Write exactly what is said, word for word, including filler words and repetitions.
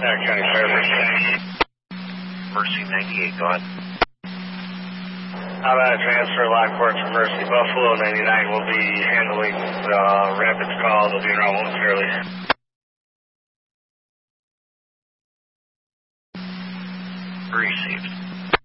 Back County Fire Mercy. Mercy ninety-eight, go ahead. How about a transfer Lockport for Mercy? Buffalo ninety-nine will be handling the uh, Rapids call. They'll be around momentarily. Received.